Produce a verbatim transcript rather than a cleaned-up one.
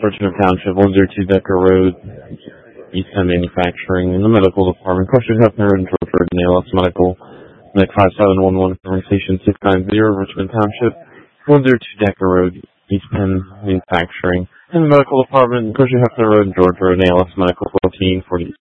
Richmond Township, one oh two Decker Road, East Penn Manufacturing, in the Medical Department, Question Hefner Road, and George Road, and A L S Medical, N E C five seven one one, Conversation six nine zero, Richmond Township, one oh two Decker Road, East Penn Manufacturing, in the Medical Department, Question Hefner Road, and George Road, and A L S Medical, fourteen forty.